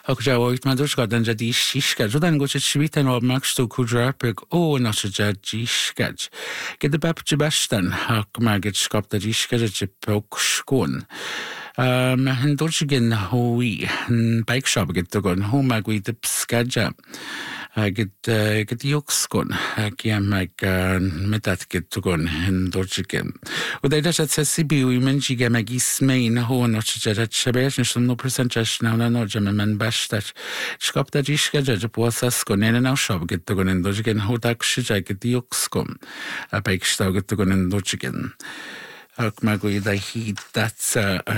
Ocht madús gadan a dí síscad, rudan go svítan ó magstú kúdrapig ó na se dískad. Gid a bepte bestan, hak magid skapta dískad a pek skón. Hen dulcigin hóí, bike shop gid dogon, hó magui de skadja. Gid jókskon, kiam meg metat gid dogon hen dulcigin. Og det er at Sibiu men giga meg ismein hó na se sebes, som no percentage na no jam men bestat. Skapta dískad a posaskon, en na shop gid dogon en dulcigin hódak shija gid jókskon. Bike shop gid dogon en dulcigin. Ag magui da hi that's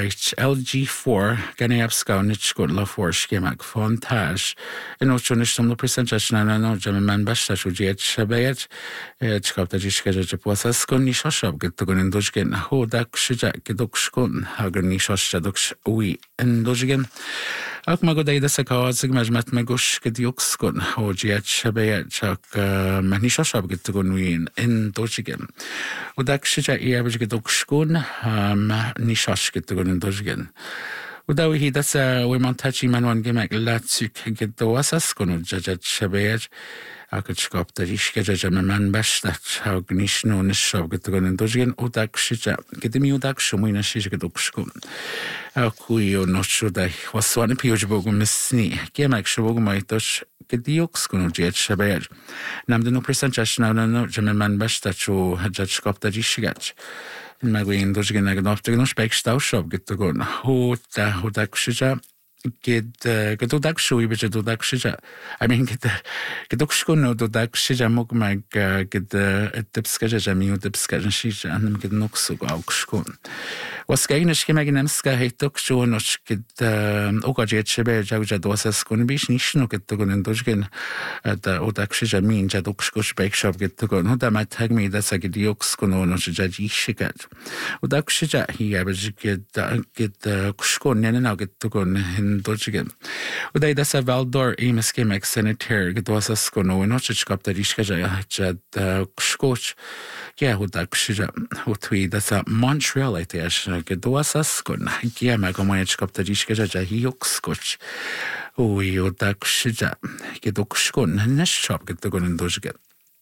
LG4 gani abscawn it skod la forske mag fontage en ochonish som no percentage na no jam man basta shujet shabayet skapta jiska je posa skon ni shoshab get to gonin dojgen hodak shija gedok skon hagan ni shosha doks ui en dojgen ag magoda ida sakazig majmat magush gedyok skon hojet shabayet chak mani shoshab get to gon ui en dojgen odak shija iabj gedok skon ni shosh get to gonin dojgen Udawi hi that's we montachi man one game latsuk get the wasas kono jajat shabayet akut skapta riske jajam man bastat how gnishno nishob get gonin dojgen udak shija get mi udak shmuina shija get ukshkum akuyo no shoda waswan piojbogu misni gemak shbogu maitosh get yoks kono jet shabayet nam de no percentage na no jam man bastat cho jajat skapta rishigat Magwin dojgen ag noftig no spek staushop get to go hodak shija get odak shui bit odak shija I mean get okshko no odak shija mog mag get tipskaja jami tipskaja shija anam get noksu okshko was gainish ke magnamska hetok sho no get okajet shebe jawja dosas kun bish nishno get to go dojgen da odak shija min jad okshko spek shop get to go no da mat tag me that's like the okshko no shija shigat odak shija hi average get okshko nena get to go Dojgen. Uday da sa Valdor imeske meg senator gedwasa skono no chkap da rishkaja jad skoch ja hudak shija hutwi da sa Montreal itesh gedwasa skon ja meg mo chkap da rishkaja ja hiok skoch o yodak shija gedok skon neshop gedogon Dojgen.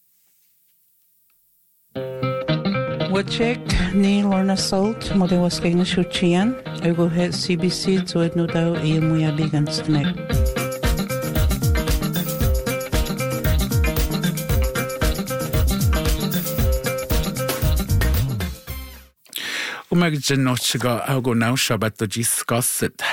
Wachek ni Lorna Salt mo de waskay na shuchian I go het CBC zoed no daw mo ya bigan snack Umagjen nochga algo now shabat to discuss it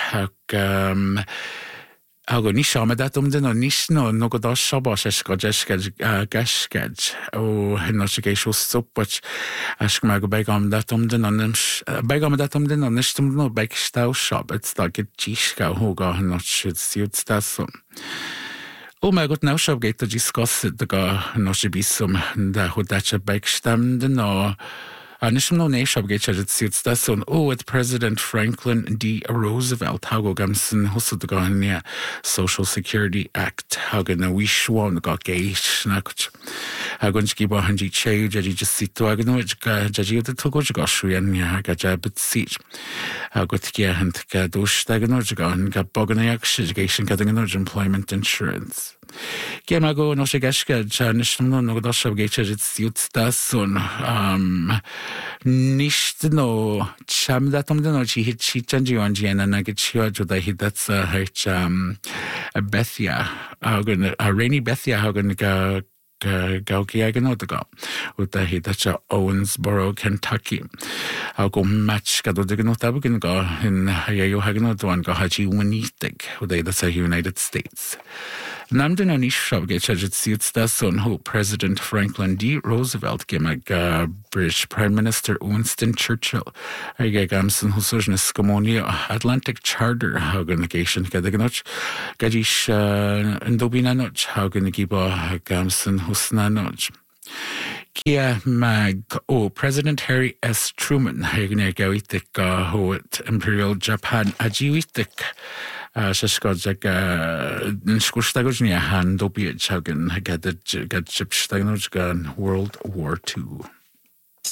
Algo ni shamedat den no nishno no go da shabash eskad gashkad o nochge sho stoppach ask mag begam dat den on begam dat den on nishtum no bekstau shabat sta get chiska hoga not should suit stasum O my god now shab get to discuss it the no should be some da hodacha bekstam den no Nishno Nashab Gechat suits das on with President Franklin D. Roosevelt Hago Gamson Husudgania Social Security Act Hagan a Wishwan got gay snacked Hagunski Bahanji Che Jaji just sit to Agnowich Jaji the Togoshuan Hagajabit Siege Hagotkia and Gadosh Daganojgan got Boganayak Shigation getting an employment insurance. Gemago no shigashka chanishno no dashab gechat suits das on nicht no chamdatom de no chi chanji on jena nagachio juda hidats Bethia hagan a rainy Bethia hagan Gaukiaganodaga uta hidacha Owensboro, Kentucky. Hago match Gadodiganotabaganga in Hayayo Haganodwan Gahaji Winitig, uda that's a United States. Namden on Ishab Gechat suits das on who President Franklin D. Roosevelt Gemag British Prime Minister Winston Churchill Gamson Husujnes Scomonia Atlantic Charter Haganagation Gadaganoch Gajish Ndobinanoch Haganigiba Gamson Husnanoch Kia mag President Harry S. Truman Haganagawitik Hoet Imperial Japan Ajiwitik Shashkojak Nshkushtagonia Han Dobiet Hagan Gadjipstagnojgan World War II.